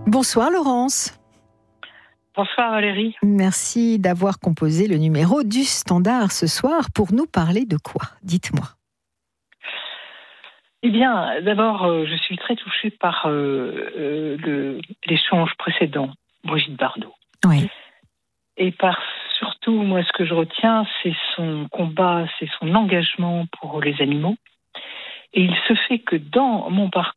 Bonsoir Laurence. Bonsoir Valérie. Merci d'avoir composé le numéro du Standard ce soir pour nous parler de quoi ? Dites-moi. Eh bien, d'abord, je suis très touchée par l'échange précédent, Brigitte Bardot. Oui. Et surtout, moi, ce que je retiens, c'est son combat, c'est son engagement pour les animaux. Et il se fait que dans mon parcours,